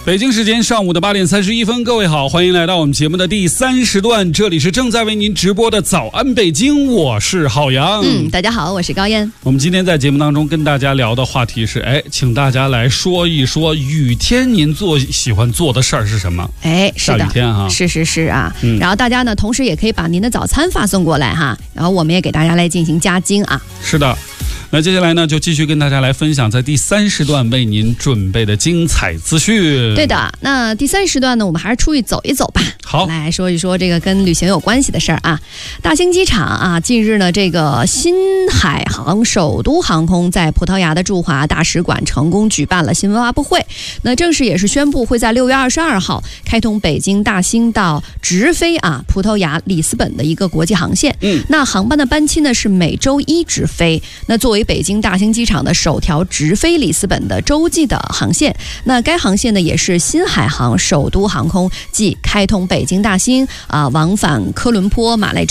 北京时间上午的8点31分，各位好，欢迎来到我们节目的第30段，这里是正在为您直播的早安北京，我是郝阳。 大家好，我是高燕。 我们今天在节目当中跟大家聊的话题是，请大家来说一说雨天您喜欢做的事儿是什么？ 是的， 下雨天哈， 是啊。然后大家呢，同时也可以把您的早餐发送过来哈，然后我们也给大家来进行加精啊。 是的。那接下来呢，就继续跟大家来分享在第30段为您准备的精彩资讯。 对的，那第30段呢，我们还是出去走一走吧。 好， 来说一说这个跟旅行有关系的事儿啊。大兴机场啊，近日呢，这个新海航首都航空在葡萄牙的驻华大使馆成功举办了新闻发布会。那正式也是宣布会在6月22号开通北京大兴到直飞葡萄牙里斯本的一个国际航线。那航班的班期呢是每周1直飞。那作为北京大兴机场的首条直飞里斯本的洲际的航线，那该航线呢也是新海航首都航空继开通北京大兴往返科伦坡、马累